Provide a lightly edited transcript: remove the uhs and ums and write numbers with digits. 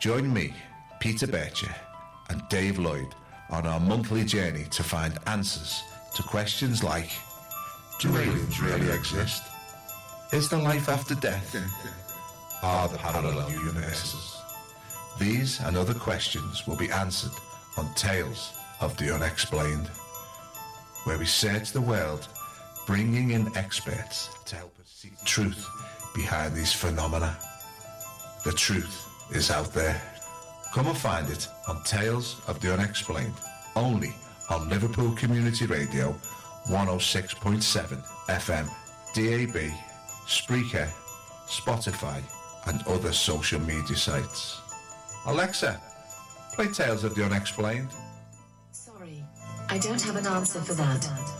Join me, Peter Bircher, and Dave Lloyd on our monthly journey to find answers to questions like: do aliens really exist? Is there life after death? Are there parallel universes? These and other questions will be answered on Tales of the Unexplained, where we search the world, bringing in experts to help us see the truth behind these phenomena. The truth is out there. Come and find it on Tales of the Unexplained, only on Liverpool Community Radio 106.7 FM, DAB, Spreaker, Spotify, and other social media sites. Alexa, play Tales of the Unexplained. Sorry, I don't have an answer for that.